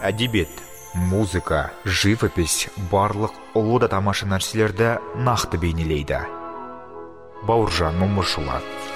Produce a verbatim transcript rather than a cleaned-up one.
әдебиет, музыка, живопись барлық ұлы да тамаша нәрселерді нақты бейнелейді. Бауыржан Момышұлы.